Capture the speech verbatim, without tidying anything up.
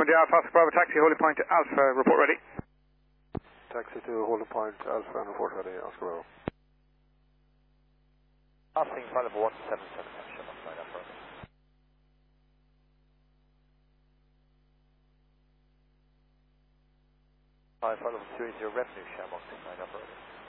India Alpha, Bravo Taxi, Holy Point Alpha, report ready. Taxi to Holy Point Alpha and report ready, Oscar Bravo. Passing flight level one seven seven, Shamrock nine Alpha. Flight level three zero revenue, Shamrock nine Alpha.